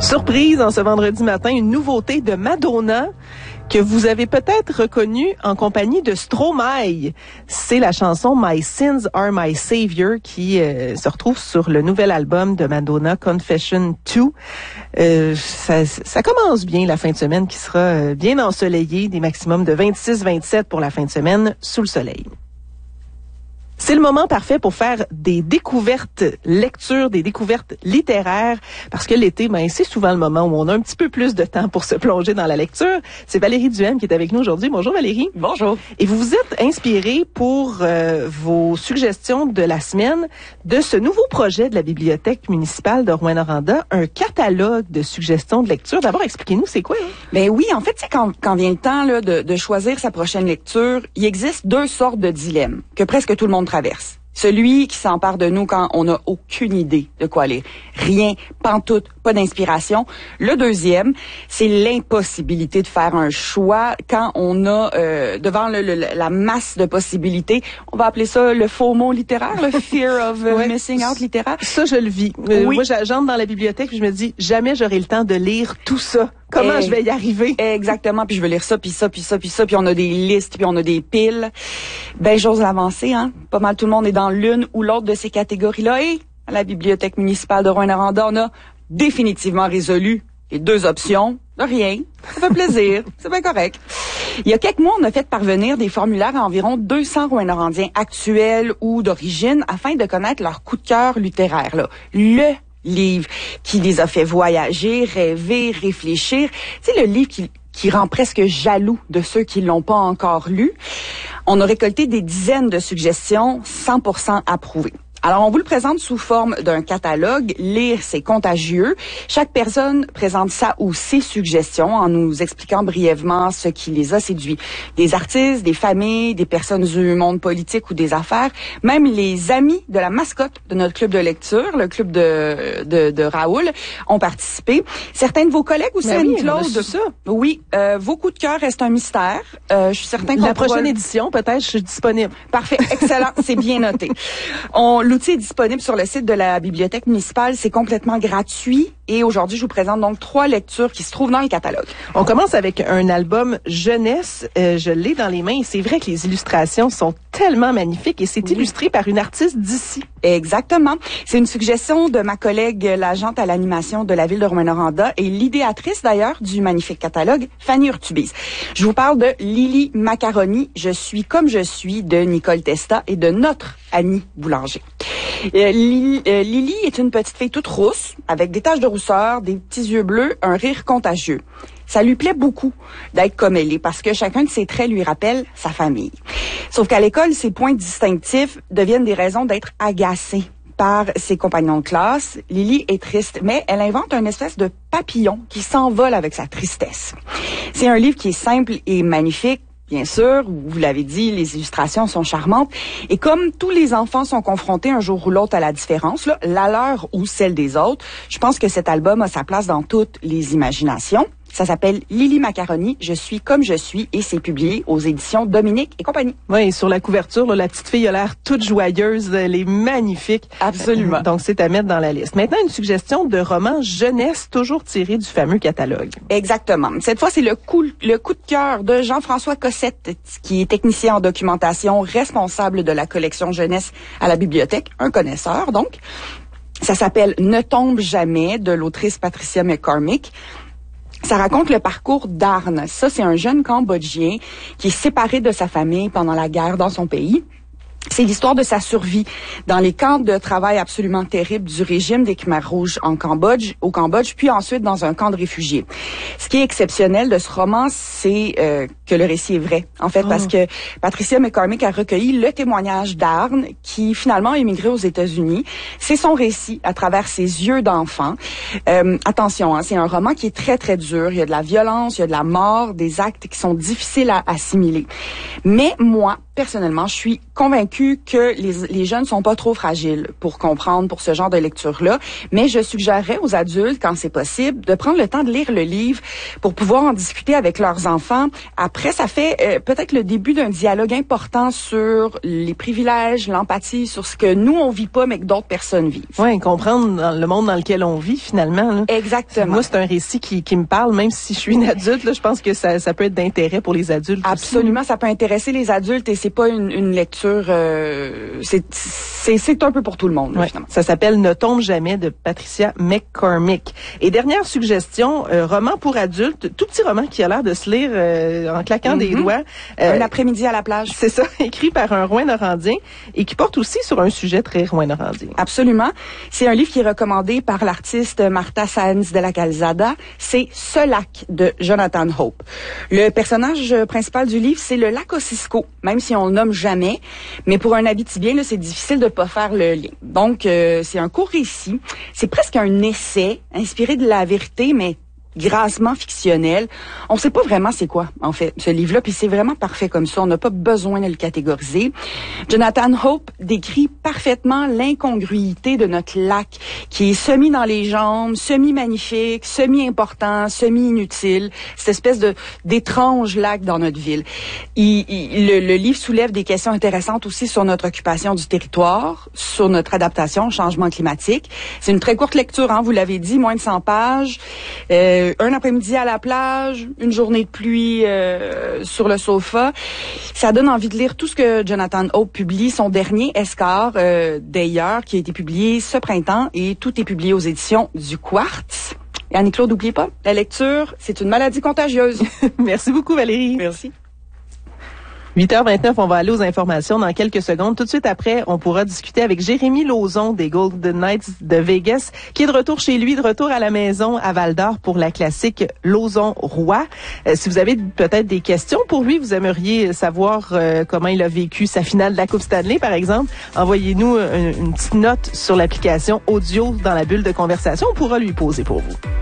Surprise en ce vendredi matin, une nouveauté de Madonna que vous avez peut-être reconnue en compagnie de Stromae. C'est la chanson My Sins Are My Savior qui se retrouve sur le nouvel album de Madonna, Confession 2. Ça commence bien la fin de semaine qui sera bien ensoleillée, des maximums de 26-27 pour la fin de semaine sous le soleil. C'est le moment parfait pour faire des découvertes lectures, des découvertes littéraires, parce que l'été, c'est souvent le moment où on a un petit peu plus de temps pour se plonger dans la lecture. C'est Valérie Duhem qui est avec nous aujourd'hui. Bonjour Valérie. Bonjour. Et vous vous êtes inspirée pour vos suggestions de la semaine de ce nouveau projet de la Bibliothèque municipale de Rouyn-Noranda, un catalogue de suggestions de lecture. D'abord, expliquez-nous, c'est quoi? Ben oui, en fait, c'est quand vient le temps là, de choisir sa prochaine lecture, il existe deux sortes de dilemmes que presque tout le monde traverse. Celui qui s'empare de nous quand on n'a aucune idée de quoi lire. Rien, pantoute, pas d'inspiration. Le deuxième, c'est l'impossibilité de faire un choix quand on a devant la masse de possibilités. On va appeler ça le FOMO littéraire, le Fear of Missing Out littéraire. Ça, je le vis. Oui. Moi, j'entre dans la bibliothèque et je me dis, jamais j'aurai le temps de lire tout ça. Comment je vais y arriver? Exactement, puis je veux lire ça, puis ça, puis ça, puis ça, puis on a des listes, puis on a des piles. Ben, j'ose l'avancer, hein. Pas mal tout le monde est dans l'une ou l'autre de ces catégories-là. Et à la Bibliothèque municipale de Rouyn-Noranda, on a définitivement résolu les deux options. De rien. Ça fait plaisir. C'est bien correct. Il y a quelques mois, on a fait parvenir des formulaires à environ 200 Rouyn-Norandiens actuels ou d'origine afin de connaître leur coup de cœur littéraire, là. Le livre qui les a fait voyager, rêver, réfléchir. C'est le livre qui rend presque jaloux de ceux qui l'ont pas encore lu. On a récolté des dizaines de suggestions 100% approuvées. Alors, on vous le présente sous forme d'un catalogue. Lire, c'est contagieux. Chaque personne présente sa ou ses suggestions en nous expliquant brièvement ce qui les a séduits. Des artistes, des familles, des personnes du monde politique ou des affaires, même les amis de la mascotte de notre club de lecture, le club de Raoul, ont participé. Certains de vos collègues aussi, Anne-Claude. Oui, vos coups de cœur restent un mystère. Je suis certain que la prochaine édition, peut-être, je suis disponible. Parfait, excellent, c'est bien noté. L'outil est disponible sur le site de la Bibliothèque municipale. C'est complètement gratuit. Et aujourd'hui, je vous présente donc 3 lectures qui se trouvent dans le catalogue. On commence avec un album jeunesse. Je l'ai dans les mains et c'est vrai que les illustrations sont tellement magnifiques et c'est illustré par une artiste d'ici. Exactement. C'est une suggestion de ma collègue, l'agente à l'animation de la ville de Rouyn-Noranda et l'idéatrice d'ailleurs du magnifique catalogue, Fanny Urtubise. Je vous parle de Lily Macaroni, Je suis comme je suis de Nicole Testa et de notre Annie Boulanger. Lily est une petite fille toute rousse, avec des taches de rousseur, des petits yeux bleus, un rire contagieux. Ça lui plaît beaucoup d'être comme elle est, parce que chacun de ses traits lui rappelle sa famille. Sauf qu'à l'école, ses points distinctifs deviennent des raisons d'être agacée par ses compagnons de classe. Lily est triste, mais elle invente une espèce de papillon qui s'envole avec sa tristesse. C'est un livre qui est simple et magnifique. Bien sûr, vous l'avez dit, les illustrations sont charmantes. Et comme tous les enfants sont confrontés un jour ou l'autre à la différence, là, la leur ou celle des autres, je pense que cet album a sa place dans toutes les imaginations. Ça s'appelle Lily Macaroni, Je suis comme je suis et c'est publié aux éditions Dominique et compagnie. Oui, et sur la couverture, là, la petite fille a l'air toute joyeuse, elle est magnifique. Absolument. Donc c'est à mettre dans la liste. Maintenant, une suggestion de roman jeunesse toujours tiré du fameux catalogue. Exactement. Cette fois, c'est le coup de cœur de Jean-François Cossette, qui est technicien en documentation, responsable de la collection jeunesse à la bibliothèque, un connaisseur donc. Ça s'appelle Ne tombe jamais de l'autrice Patricia McCormick. Ça raconte le parcours d'Arne. Ça, c'est un jeune Cambodgien qui est séparé de sa famille pendant la guerre dans son pays. C'est l'histoire de sa survie dans les camps de travail absolument terribles du régime des Khmers rouges au Cambodge, puis ensuite dans un camp de réfugiés. Ce qui est exceptionnel de ce roman, c'est que le récit est vrai. En fait, parce que Patricia McCormick a recueilli le témoignage d'Arne, qui finalement a émigré aux États-Unis. C'est son récit à travers ses yeux d'enfant. Attention, hein, c'est un roman qui est très, très dur. Il y a de la violence, il y a de la mort, des actes qui sont difficiles à assimiler. Mais moi, personnellement, je suis convaincue que les jeunes sont pas trop fragiles pour comprendre pour ce genre de lecture-là, mais je suggérerais aux adultes, quand c'est possible, de prendre le temps de lire le livre pour pouvoir en discuter avec leurs enfants. Après, ça fait peut-être le début d'un dialogue important sur les privilèges, l'empathie, sur ce que nous, on vit pas, mais que d'autres personnes vivent. Oui, comprendre dans le monde dans lequel on vit, finalement. Là. Exactement. Moi, c'est un récit qui me parle, même si je suis une adulte. Là, je pense que ça peut être d'intérêt pour les adultes. Absolument, aussi. Ça peut intéresser les adultes et c'est pas une lecture... c'est un peu pour tout le monde, là, finalement. Ça s'appelle Ne tombe jamais de Patricia McCormick. Et dernière suggestion, roman pour adultes, tout petit roman qui a l'air de se lire en claquant des doigts. Un après-midi à la plage. C'est ça, écrit par un Rouyn-Norandien et qui porte aussi sur un sujet très Rouyn-Norandien. Absolument. C'est un livre qui est recommandé par l'artiste Marta Sáenz de la Calzada. C'est Ce lac de Jonathan Hope. Le personnage principal du livre, c'est le lac Ossisco, même si on le nomme jamais. Mais pour un Abitibien, là, c'est difficile de pas faire le lien. Donc, c'est un court récit. C'est presque un essai inspiré de la vérité, mais grassement fictionnel. On sait pas vraiment c'est quoi, en fait, ce livre-là, puis c'est vraiment parfait comme ça. On n'a pas besoin de le catégoriser. Jonathan Hope décrit parfaitement l'incongruité de notre lac, qui est semi dans les jambes, semi-magnifique, semi-important, semi-inutile, cette espèce d'étrange lac dans notre ville. Le livre soulève des questions intéressantes aussi sur notre occupation du territoire, sur notre adaptation au changement climatique. C'est une très courte lecture, hein, vous l'avez dit, moins de 100 pages. Un après-midi à la plage, une journée de pluie sur le sofa. Ça donne envie de lire tout ce que Jonathan Hope publie. Son dernier, Escar, d'ailleurs, qui a été publié ce printemps et tout est publié aux éditions du Quartz. Et Annie-Claude, n'oubliez pas, la lecture, c'est une maladie contagieuse. Merci beaucoup, Valérie. Merci. 8h29, on va aller aux informations dans quelques secondes. Tout de suite après, on pourra discuter avec Jérémy Lauzon des Golden Knights de Vegas, qui est de retour chez lui, de retour à la maison à Val-d'Or pour la classique Lauzon-Roi. Si vous avez peut-être des questions pour lui, vous aimeriez savoir comment il a vécu sa finale de la Coupe Stanley, par exemple, envoyez-nous une petite note sur l'application audio dans la bulle de conversation. On pourra lui poser pour vous.